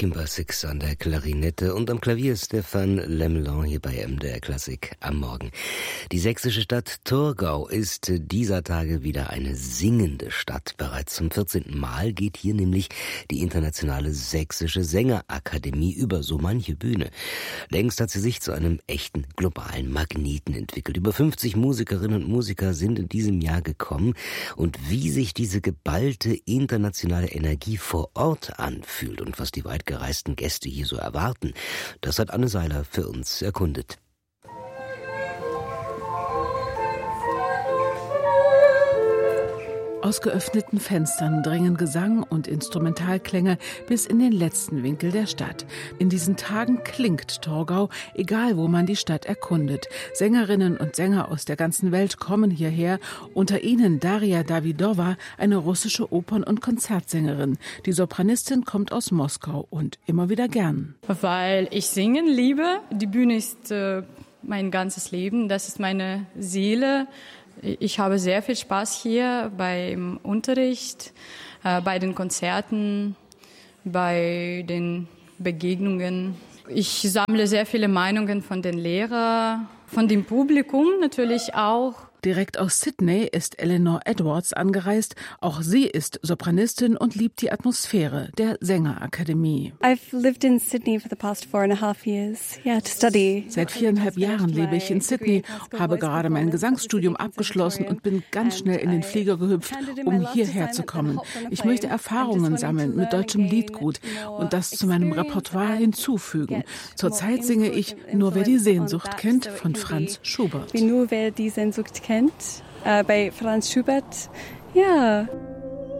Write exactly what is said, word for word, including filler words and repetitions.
Kimber Six an der Klarinette und am Klavier Stefan Lemelin hier bei M D R Klassik am Morgen. Die sächsische Stadt Torgau ist dieser Tage wieder eine singende Stadt. Bereits zum vierzehnten Mal geht hier nämlich die internationale sächsische Sängerakademie über so manche Bühne. Längst hat sie sich zu einem echten globalen Magneten entwickelt. Über fünfzig Musikerinnen und Musiker sind in diesem Jahr gekommen. Und wie sich diese geballte internationale Energie vor Ort anfühlt und was die weit gereisten Gäste hier so erwarten, das hat Anne Seiler für uns erkundet. Aus geöffneten Fenstern dringen Gesang und Instrumentalklänge bis in den letzten Winkel der Stadt. In diesen Tagen klingt Torgau, egal wo man die Stadt erkundet. Sängerinnen und Sänger aus der ganzen Welt kommen hierher, unter ihnen Daria Davidova, eine russische Opern- und Konzertsängerin. Die Sopranistin kommt aus Moskau und immer wieder gern. Weil ich singen liebe. Die Bühne ist äh, mein ganzes Leben, das ist meine Seele. Ich habe sehr viel Spaß hier beim Unterricht, äh, bei den Konzerten, bei den Begegnungen. Ich sammle sehr viele Meinungen von den Lehrern, von dem Publikum natürlich auch. Direkt aus Sydney ist Eleanor Edwards angereist. Auch sie ist Sopranistin und liebt die Atmosphäre der Sängerakademie. I've lived in Sydney for the past four and a half years, yeah, to study. Seit viereinhalb Jahren lebe ich in Sydney, habe gerade mein Gesangsstudium abgeschlossen und bin ganz schnell in den Flieger gehüpft, um hierher zu kommen. Ich möchte Erfahrungen sammeln mit deutschem Liedgut und das zu meinem Repertoire hinzufügen. Zurzeit singe ich Nur wer die Sehnsucht kennt von Franz Schubert. Nur wer die Sehnsucht kennt, äh, bei Franz Schubert, ja.